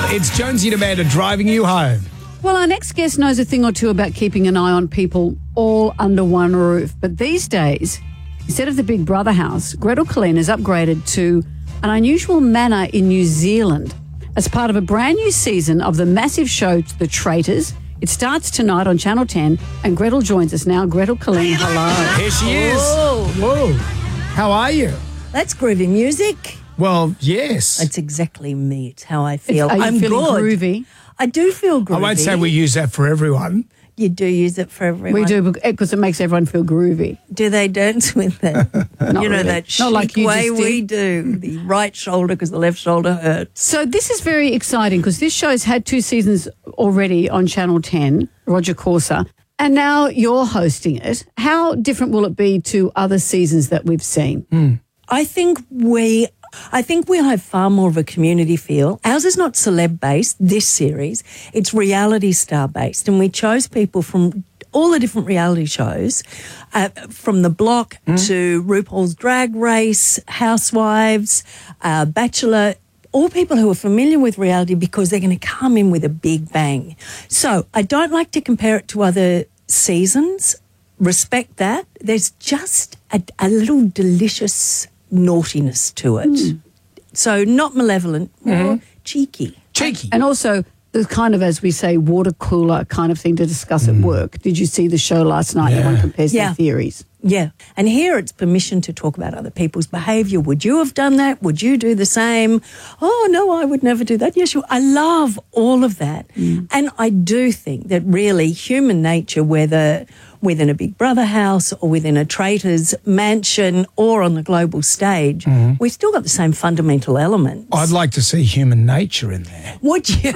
It's Jonesy and Amanda driving you home. Well, our next guest knows a thing or two about keeping an eye on people all under one roof. But these days, instead of the Big Brother house, Gretel Killeen has upgraded to an unusual manor in New Zealand as part of a brand new season of the massive show The Traitors. It starts tonight on Channel 10, and Gretel joins us now. Gretel Killeen, hello. Here she is. Whoa. How are you? That's groovy music. Well, yes. It's exactly me. It's how I feel. Are you I'm feeling good. groovy? I do feel groovy. I won't say we use that for everyone. You do use it for everyone. We do, because it makes everyone feel groovy. Do they dance with it? Not you know, really. that Not chic like you way just did. we do. The right shoulder because the left shoulder hurts. So this is very exciting because this show's had 2 seasons already on Channel 10, Roger Corser, and now you're hosting it. How different will it be to other seasons that we've seen? I think we'll have far more of a community feel. Ours is not celeb-based, this series. It's reality star-based. And we chose people from all the different reality shows, from The Block to RuPaul's Drag Race, Housewives, Bachelor, all people who are familiar with reality because they're going to come in with a big bang. So I don't like to compare it to other seasons. Respect that. There's just a little delicious naughtiness to it. So not malevolent, more cheeky. Cheeky. And also the kind of, as we say, water cooler kind of thing to discuss at work. Did you see the show last night? Everyone compares their theories. Yeah. And here it's permission to talk about other people's behaviour. Would you have done that? Would you do the same? Oh, no, I would never do that. Yes, you. I love all of that. And I do think that really human nature, whether within a Big Brother house or within a Traitors mansion or on the global stage, we've still got the same fundamental elements. I'd like to see human nature in there. Would you?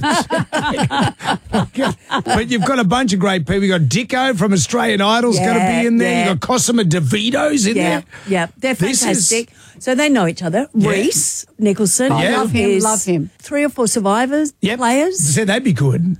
But you've got a bunch of great people. You've got Dicko from Australian Idol's going to be in there. Yeah. You've got Cosima DeVito's in there. Yeah, they're This is- fantastic. So they know each other. Reese Nicholson. Yeah. Love him, is love him. 3 or 4 Survivors players. So they'd be good.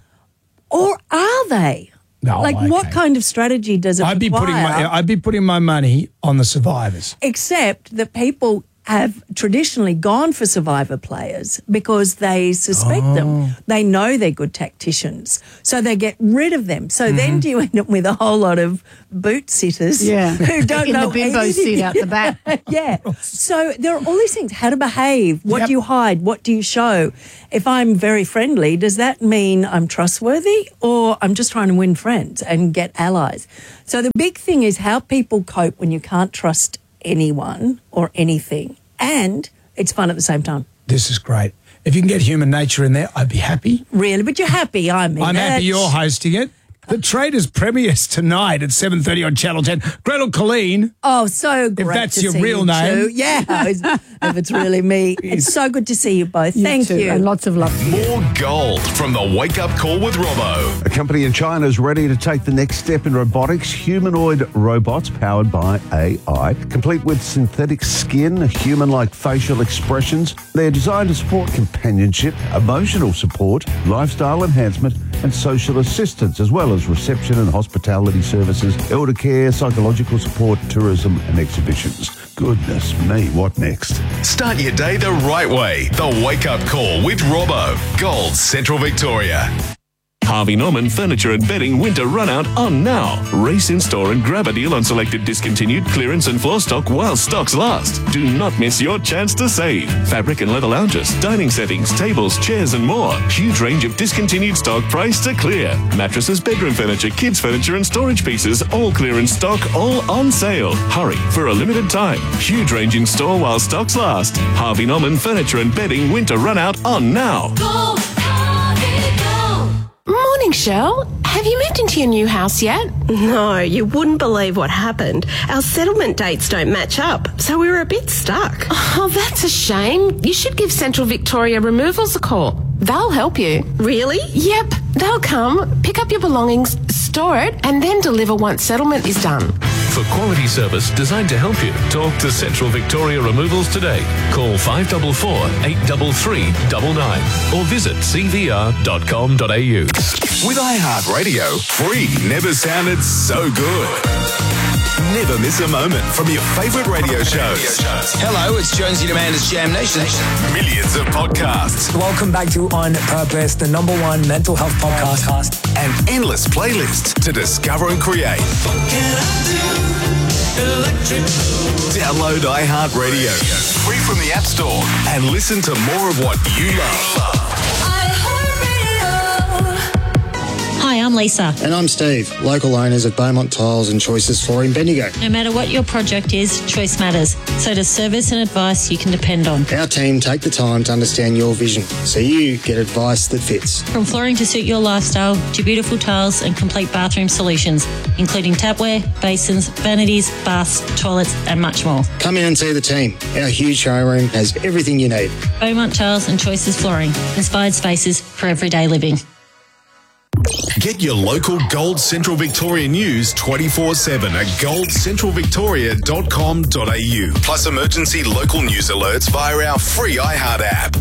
Or are they? No, What okay. kind of strategy does it I'd be require? putting my money on the survivors. Except that people have traditionally gone for Survivor players because they suspect them. They know they're good tacticians. So they get rid of them. So then do you end up with a whole lot of boot sitters who don't in know the bimbo anything. seat out the back. Yeah. So there are all these things. How to behave. What do you hide? What do you show? If I'm very friendly, does that mean I'm trustworthy or I'm just trying to win friends and get allies? So the big thing is how people cope when you can't trust anyone or anything. And it's fun at the same time. This is great. If you can get human nature in there, I'd be happy. Really? But you're happy, I mean. I'm happy that's- you're hosting it. The Traitors premieres tonight at 7:30 on Channel 10. Gretel Killeen. Oh, so great that's to your see real you name. too. Yeah, if it's really me. It's so good to see you both. Thank too, you. And lots of love to you. More gold from the Wake Up Call with Robbo. A company in China is ready to take the next step in robotics, humanoid robots powered by AI, complete with synthetic skin, human-like facial expressions. They're designed to support companionship, emotional support, lifestyle enhancement, and social assistance, as well as reception and hospitality services, elder care, psychological support, tourism, and exhibitions. Goodness me, what next? Start your day the right way. The Wake Up Call with Robbo. Gold Central Victoria. Harvey Norman Furniture and Bedding Winter Run Out on now. Race in store and grab a deal on selected discontinued clearance and floor stock while stocks last. Do not miss your chance to save. Fabric and leather lounges, dining settings, tables, chairs and more. Huge range of discontinued stock priced to clear. Mattresses, bedroom furniture, kids furniture and storage pieces, all clearance stock, all on sale. Hurry for a limited time. Huge range in store while stocks last. Harvey Norman Furniture and Bedding Winter Run Out on now. Morning, Shell. Have you moved into your new house yet? No, you wouldn't believe what happened. Our settlement dates don't match up, so we were a bit stuck. Oh, that's a shame. You should give Central Victoria Removals a call. They'll help you. Really? Yep. They'll come, pick up your belongings, store it, and then deliver once settlement is done. For quality service designed to help you, talk to Central Victoria Removals today. Call 544 833 99 or visit cvr.com.au. With iHeartRadio, free never sounded so good. Never miss a moment from your favourite radio shows. Hello, it's Jonesy and Amanda's Jam Nation. Millions of podcasts. Welcome back to On Purpose, the #1 mental health podcast. And endless playlists to discover and create. Download iHeartRadio, free from the App Store, and listen to more of what you love. Hi, I'm Lisa. And I'm Steve, local owners of Beaumont Tiles and Choices Flooring, Bendigo. No matter what your project is, choice matters. So does service and advice you can depend on. Our team take the time to understand your vision, so you get advice that fits. From flooring to suit your lifestyle, to beautiful tiles and complete bathroom solutions, including tapware, basins, vanities, baths, toilets, and much more. Come in and see the team. Our huge showroom has everything you need. Beaumont Tiles and Choices Flooring. Inspired spaces for everyday living. Get your local Gold Central Victoria news 24/7 at goldcentralvictoria.com.au. Plus emergency local news alerts via our free iHeart app.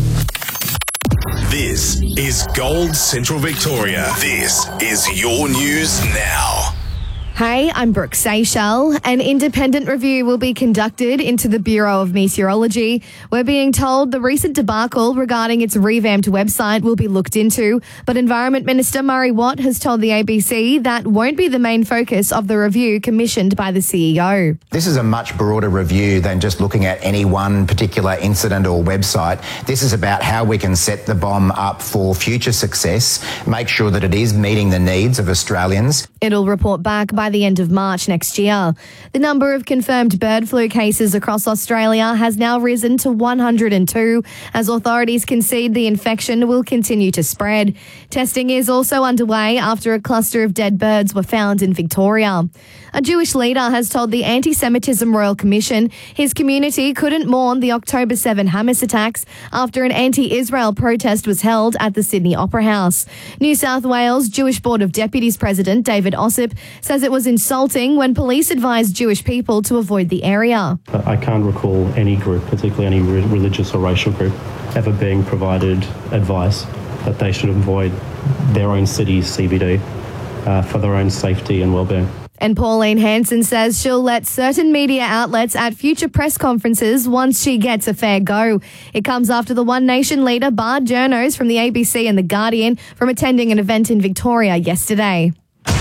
This is Gold Central Victoria. This is your news now. Hey, I'm Brooke Seychelles. An independent review will be conducted into the Bureau of Meteorology. We're being told the recent debacle regarding its revamped website will be looked into, but Environment Minister Murray Watt has told the ABC that won't be the main focus of the review commissioned by the CEO. This is a much broader review than just looking at any one particular incident or website. This is about how we can set the bomb up for future success, make sure that it is meeting the needs of Australians. It'll report back by the end of March next year. The number of confirmed bird flu cases across Australia has now risen to 102 as authorities concede the infection will continue to spread. Testing is also underway after a cluster of dead birds were found in Victoria. A Jewish leader has told the Anti-Semitism Royal Commission his community couldn't mourn the October 7 Hamas attacks after an anti-Israel protest was held at the Sydney Opera House. New South Wales Jewish Board of Deputies President David Ossip says it was insulting when police advised Jewish people to avoid the area. I can't recall any group, particularly any religious or racial group, ever being provided advice that they should avoid their own city's CBD for their own safety and well-being. And Pauline Hanson says she'll let certain media outlets at future press conferences once she gets a fair go. It comes after the One Nation leader barred journos from the ABC and The Guardian from attending an event in Victoria yesterday.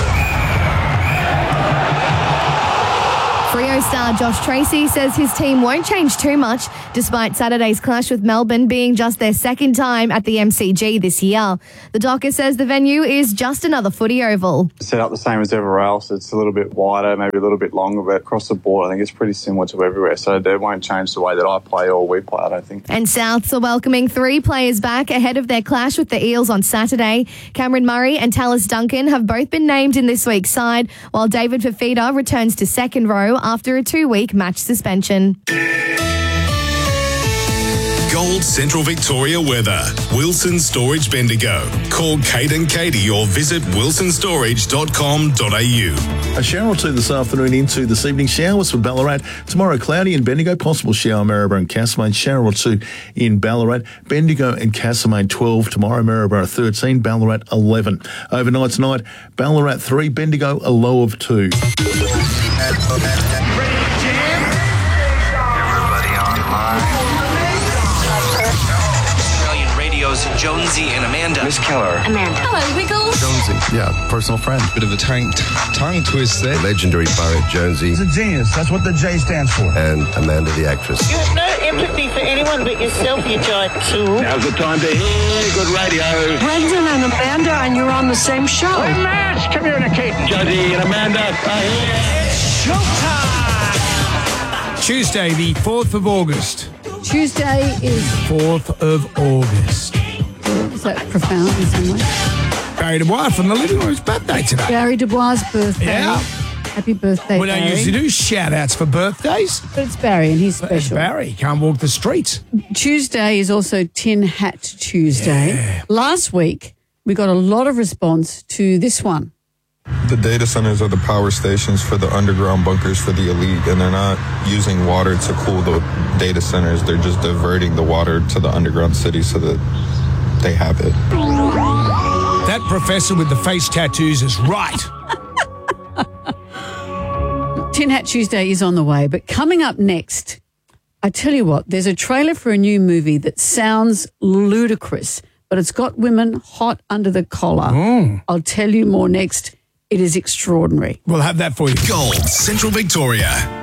Freo star Josh Tracy says his team won't change too much despite Saturday's clash with Melbourne being just their second time at the MCG this year. The Docker says the venue is just another footy oval. Set up the same as everywhere else. It's a little bit wider, maybe a little bit longer, but across the board I think it's pretty similar to everywhere. So they won't change the way that I play or we play, I don't think. And Souths are welcoming 3 players back ahead of their clash with the Eels on Saturday. Cameron Murray and Tallis Duncan have both been named in this week's side, while David Fafita returns to second row after a 2-week match suspension. Gold Central Victoria weather. Wilson Storage Bendigo. Call Kate and Katie or visit wilsonstorage.com.au. A shower or two this afternoon into this evening. Showers for Ballarat. Tomorrow, cloudy in Bendigo. Possible shower, Maryborough and Castlemaine. Shower or two in Ballarat. Bendigo and Castlemaine 12. Tomorrow, Maryborough 13. Ballarat 11. Overnight tonight, Ballarat 3. Bendigo a low of 2. Jonesy and Amanda. Miss Keller. Amanda. Hello, Wiggles. Jonesy. Yeah, personal friend. Bit of a tongue twist there. Legendary poet Jonesy. He's a genius. That's what the J stands for. And Amanda the actress. You have no empathy for anyone but yourself, you giant tool. Now's the time to hear good radio. Brendan and Amanda, and you're on the same show. We're match communicating. Jonesy and Amanda are here. It's showtime! Tuesday, the 4th of August. Tuesday is 4th of August. Is that profound in some way? Barry Dubois from the living room's birthday today. Barry Dubois' birthday. Yeah. Happy birthday, We don't Barry. usually do shout-outs for birthdays. But it's Barry and he's special. Barry can't walk the streets. Tuesday is also Tin Hat Tuesday. Yeah. Last week, we got a lot of response to this one. The data centers are the power stations for the underground bunkers for the elite, and they're not using water to cool the data centers. They're just diverting the water to the underground city so that they have it. That professor with the face tattoos is right. Tin Hat Tuesday is on the way, but coming up next, I tell you what, there's a trailer for a new movie that sounds ludicrous, but it's got women hot under the collar. I'll tell you more next. It is extraordinary. We'll have that for you. Gold Central Victoria.